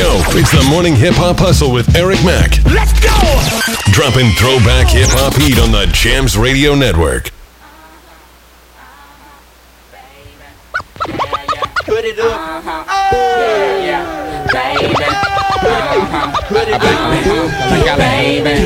go. It's the Morning Hip Hop Hustle with Eric Mack. Let's go! Dropping throwback hip hop heat on the Jams Radio Network. Put it up. Yeah, baby. Put it up. Baby.